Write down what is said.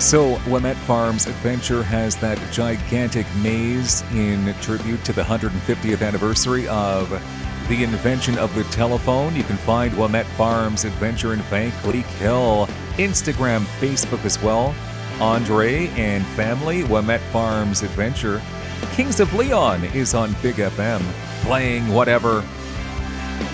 So, Wilmette Farms Adventure has that gigantic maze in tribute to the 150th anniversary of the invention of the telephone. You can find Wilmette Farms Adventure in Vankleek Hill, Instagram, Facebook as well. Andre and family, Wilmette Farms Adventure. Kings of Leon is on Big FM, playing whatever